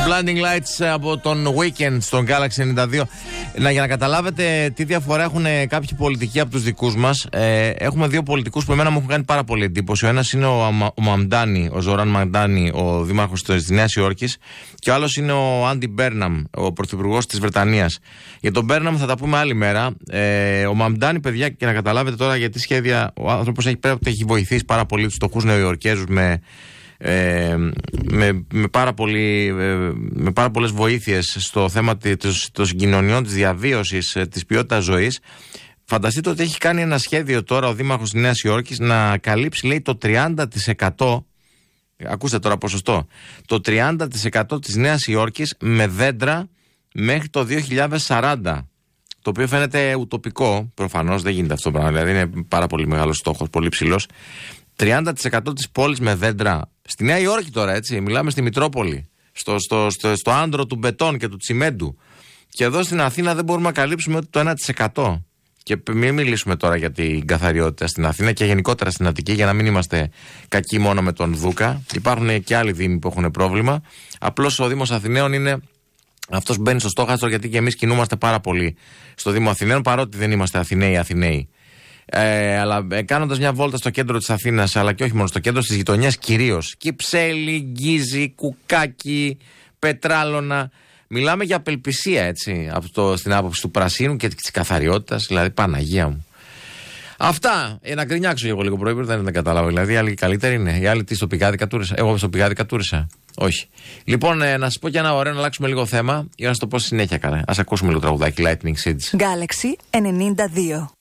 Blinding Lights από τον Weekend στον Galaxy 92. Για να καταλάβετε τι διαφορά έχουν κάποιοι πολιτικοί από τους δικούς μας, έχουμε δύο πολιτικούς που εμένα μου έχουν κάνει πάρα πολύ εντύπωση. Ο ένας είναι ο Μαμντάνι, ο Ζοράν Μαμντάνι, ο δήμαρχος της Νέας Υόρκης, και ο άλλος είναι ο Άντι Μπέρναμ, ο πρωθυπουργός της Βρετανίας. Για τον Μπέρναμ θα τα πούμε άλλη μέρα. Ο Μαμντάνι, παιδιά, και να καταλάβετε τώρα γιατί σχέδια, ο άνθρωπος έχει βοηθήσει πάρα πολύ τους φτωχούς Νεοϊορκέζους με πάρα πολλές βοήθειες στο θέμα των συγκοινωνιών, της διαβίωσης, της ποιότητας ζωής. Φανταστείτε ότι έχει κάνει ένα σχέδιο τώρα ο δήμαρχος της Νέας Υόρκης να καλύψει, λέει, το 30%, ακούστε τώρα ποσοστό, το 30% της Νέας Υόρκης με δέντρα μέχρι το 2040. Το οποίο φαίνεται ουτοπικό, προφανώς δεν γίνεται αυτό το πράγμα, δηλαδή είναι πάρα πολύ μεγάλος στόχος, πολύ ψηλός. 30% της πόλης με δέντρα. Στη Νέα Υόρκη τώρα, έτσι, μιλάμε στη Μητρόπολη, στο άντρο του μπετόν και του τσιμέντου. Και εδώ στην Αθήνα δεν μπορούμε να καλύψουμε το 1%. Και μην μιλήσουμε τώρα για την καθαριότητα στην Αθήνα και γενικότερα στην Αττική, για να μην είμαστε κακοί μόνο με τον Δούκα. Υπάρχουν και άλλοι δήμοι που έχουν πρόβλημα. Απλώς ο Δήμος Αθηναίων είναι αυτός που μπαίνει στο στόχαστρο, γιατί και εμείς κινούμαστε πάρα πολύ στο Δήμο Αθηναίων, παρότι δεν είμαστε Αθηναίοι. Αλλά κάνοντας μια βόλτα στο κέντρο της Αθήνας, αλλά και όχι μόνο στο κέντρο, στις γειτονιές κυρίως, Κυψέλη, Γκίζη, Κουκάκι, Πετράλωνα, μιλάμε για απελπισία, έτσι, στην άποψη του πρασίνου και της καθαριότητας, δηλαδή Παναγία μου. Αυτά, να γκρινιάξω εγώ λίγο πρωί, δεν καταλάβω. Δηλαδή, οι άλλοι καλύτεροι είναι. Οι άλλοι τι στο πηγάδι κατούρισα. Εγώ στο πηγάδι κατούρισα. Όχι. Λοιπόν, να σας πω και ένα ωραίο, να αλλάξουμε λίγο θέμα, για να σας το πω συνέχεια καλά. Ας ακούσουμε λίγο τραγουδάκι Lightning Seeds. Galaxy 92.